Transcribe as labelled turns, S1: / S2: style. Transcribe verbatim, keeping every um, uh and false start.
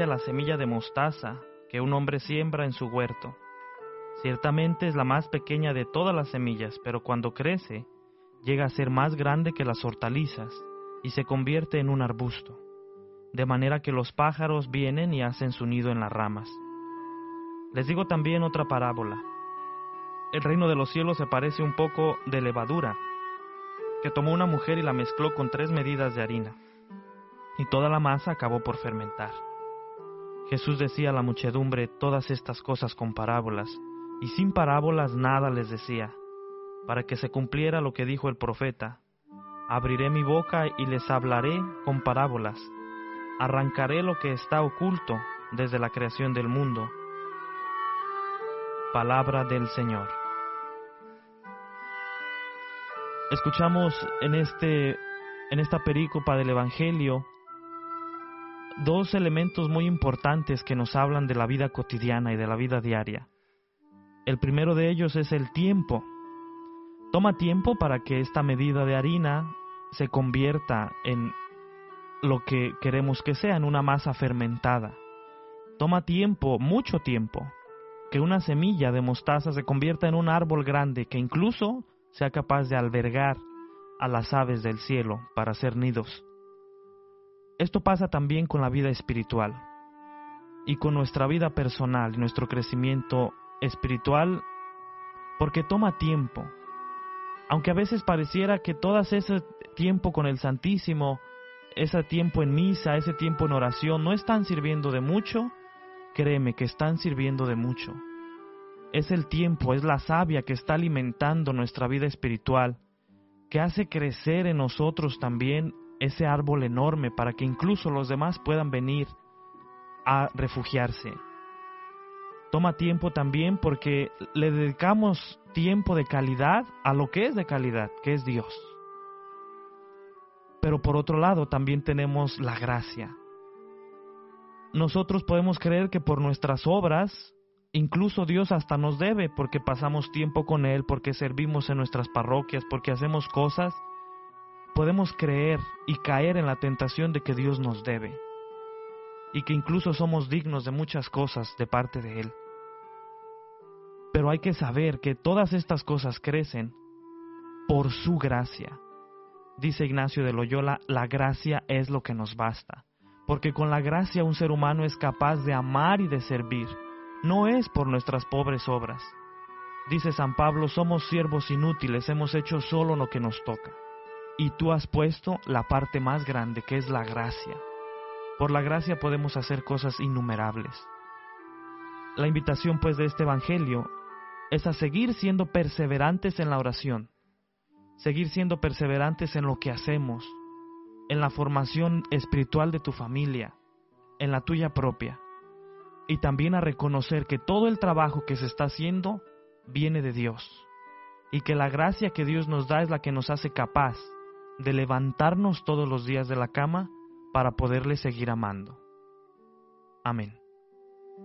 S1: semejante a la semilla de mostaza que un hombre siembra en su huerto. Ciertamente es la más pequeña de todas las semillas, pero cuando crece, llega a ser más grande que las hortalizas y se convierte en un arbusto, de manera que los pájaros vienen y hacen su nido en las ramas. Les digo también otra parábola. El reino de los cielos se parece un poco de levadura, que tomó una mujer y la mezcló con tres medidas de harina, y toda la masa acabó por fermentar. Jesús decía a la muchedumbre todas estas cosas con parábolas, y sin parábolas nada les decía, para que se cumpliera lo que dijo el profeta: abriré mi boca y les hablaré con parábolas, arrancaré lo que está oculto desde la creación del mundo. Palabra del Señor. Escuchamos en este en esta perícopa del Evangelio dos elementos muy importantes que nos hablan de la vida cotidiana y de la vida diaria. El primero de ellos es el tiempo. Toma tiempo para que esta medida de harina se convierta en lo que queremos que sea, en una masa fermentada. Toma tiempo, mucho tiempo, que una semilla de mostaza se convierta en un árbol grande que incluso sea capaz de albergar a las aves del cielo para hacer nidos. Esto pasa también con la vida espiritual y con nuestra vida personal y nuestro crecimiento espiritual, porque toma tiempo. Aunque a veces pareciera que todo ese tiempo con el Santísimo, ese tiempo en misa, ese tiempo en oración, no están sirviendo de mucho, créeme que están sirviendo de mucho. Es el tiempo, es la savia que está alimentando nuestra vida espiritual, que hace crecer en nosotros también ese árbol enorme para que incluso los demás puedan venir a refugiarse. Toma tiempo también porque le dedicamos tiempo de calidad a lo que es de calidad, que es Dios. Pero por otro lado también tenemos la gracia. Nosotros podemos creer que por nuestras obras, incluso Dios hasta nos debe, porque pasamos tiempo con Él, porque servimos en nuestras parroquias, porque hacemos cosas. Podemos creer y caer en la tentación de que Dios nos debe, y que incluso somos dignos de muchas cosas de parte de Él. Pero hay que saber que todas estas cosas crecen por su gracia. Dice Ignacio de Loyola, la gracia es lo que nos basta, porque con la gracia un ser humano es capaz de amar y de servir. No es por nuestras pobres obras. Dice San Pablo, somos siervos inútiles, hemos hecho solo lo que nos toca. Y tú has puesto la parte más grande, que es la gracia. Por la gracia podemos hacer cosas innumerables. La invitación pues de este Evangelio es a seguir siendo perseverantes en la oración, seguir siendo perseverantes en lo que hacemos, en la formación espiritual de tu familia, en la tuya propia, y también a reconocer que todo el trabajo que se está haciendo viene de Dios, y que la gracia que Dios nos da es la que nos hace capaz de levantarnos todos los días de la cama para poderle seguir amando. Amén.